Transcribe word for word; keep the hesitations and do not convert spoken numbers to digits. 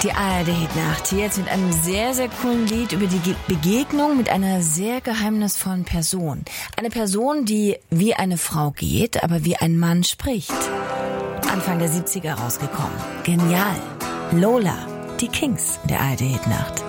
Die A R D-Hitnacht jetzt mit einem sehr, sehr coolen Lied über die Ge- Begegnung mit einer sehr geheimnisvollen Person. Eine Person, die wie eine Frau geht, aber wie ein Mann spricht. Anfang der siebziger rausgekommen. Genial. Lola, die Kings der A R D-Hitnacht.